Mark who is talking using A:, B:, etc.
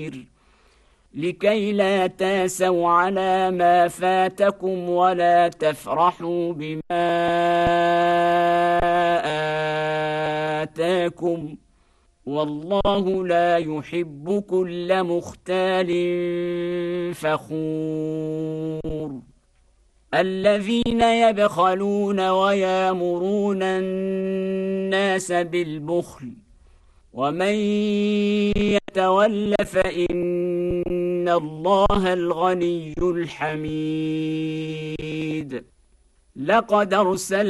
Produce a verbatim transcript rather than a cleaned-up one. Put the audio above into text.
A: لكي لا تاسوا على ما فاتكم ولا تفرحوا بما آتاكم والله لا يحب كل مختال فخور الذين يبخلون ويامرون الناس بالبخل ومن يتول فإن الله الغني الحميد لقد أرسلنا